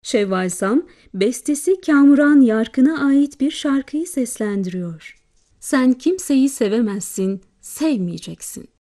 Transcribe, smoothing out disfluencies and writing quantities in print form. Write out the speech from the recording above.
Şevval Sam, bestesi Kamuran Yarkın'a ait bir şarkıyı seslendiriyor. Sen kimseyi sevemezsin, sevmeyeceksin.